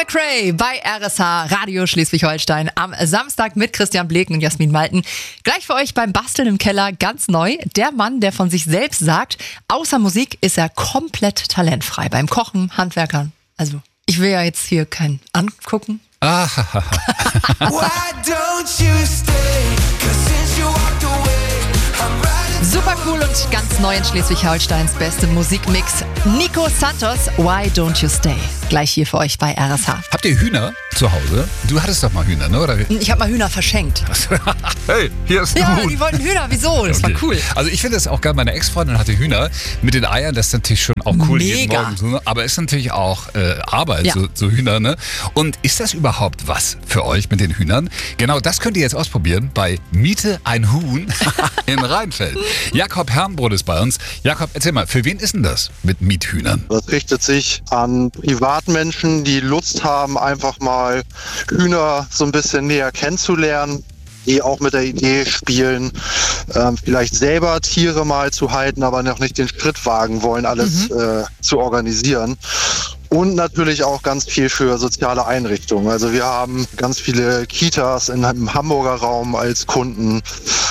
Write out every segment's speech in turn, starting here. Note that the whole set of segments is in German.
McRae bei RSH Radio Schleswig-Holstein am Samstag mit Christian Bleken und Jasmin Malten. Gleich für euch beim Basteln im Keller ganz neu. Der Mann, der von sich selbst sagt, außer Musik ist er komplett talentfrei. Beim Kochen, Handwerkern. Also, ich will ja jetzt hier keinen angucken. Why don't you stay? 'Cause since you walked away, I'm riding. Super cool und ganz neu in Schleswig-Holsteins beste Musikmix. Nico Santos, Why Don't You Stay? Gleich hier für euch bei RSH. Habt ihr Hühner zu Hause? Du hattest doch mal Hühner, ne? Oder? Ich habe mal Hühner verschenkt. Hey, hier ist ein Ja, Huhn. die wollten Hühner. Wieso? Das war cool. Also ich finde das auch geil. Meine Ex-Freundin hatte Hühner mit den Eiern. Das ist natürlich schon auch cool jeden Mega. Morgen. So, ne? Aber ist natürlich auch Arbeit, Ja. so Hühner. Ne? Und ist das überhaupt was für euch mit den Hühnern? Genau das könnt ihr jetzt ausprobieren bei Miete ein Huhn in Rheinfeld. Jakob Herrenbrot ist bei uns. Jakob, erzähl mal, für wen ist denn das mit Miethühnern? Das richtet sich an Privatmenschen, die Lust haben, einfach mal Hühner so ein bisschen näher kennenzulernen, die auch mit der Idee spielen, vielleicht selber Tiere mal zu halten, aber noch nicht den Schritt wagen wollen, alles zu organisieren. Und natürlich auch ganz viel für soziale Einrichtungen. Also wir haben ganz viele Kitas im Hamburger Raum als Kunden.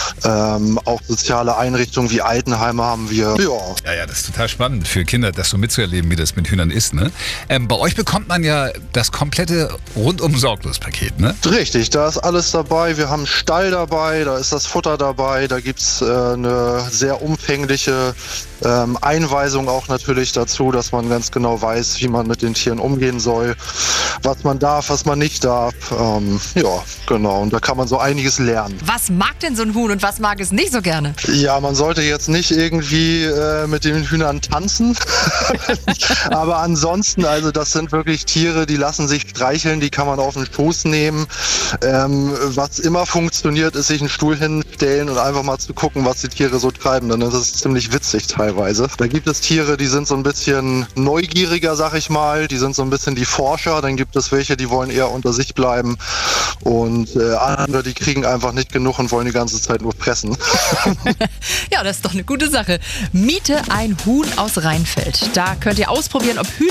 Auch soziale Einrichtungen wie Altenheime haben wir. Ja. Ja, das ist total spannend für Kinder, das so mitzuerleben, wie das mit Hühnern ist. Ne? Bei euch bekommt man ja das komplette Rundum-Sorglos-Paket, ne? Richtig, da ist alles dabei. Wir haben einen Stall dabei, da ist das Futter dabei, da gibt's eine sehr umfängliche Einweisung auch natürlich dazu, dass man ganz genau weiß, wie man mit den Tieren umgehen soll, was man darf, was man nicht darf. Ja, genau. Und da kann man so einiges lernen. Was mag denn so ein Huhn und was mag es nicht so gerne? Ja, man sollte jetzt nicht irgendwie mit den Hühnern tanzen. Aber ansonsten, also das sind wirklich Tiere, die lassen sich streicheln, die kann man auf den Schoß nehmen. Was immer funktioniert, ist sich einen Stuhl hinstellen und einfach mal zu gucken, was die Tiere so treiben. Dann ist es ziemlich witzig teilweise. Da gibt es Tiere, die sind so ein bisschen neugieriger, sag ich mal. Die sind so ein bisschen die Forscher. Dann gibt es welche, die wollen eher unter sich bleiben. Und andere, die kriegen einfach nicht genug und wollen die ganze Zeit nur fressen. Ja, das ist doch eine gute Sache. Miete ein Huhn aus Rheinfeld. Da könnt ihr ausprobieren, ob Hühner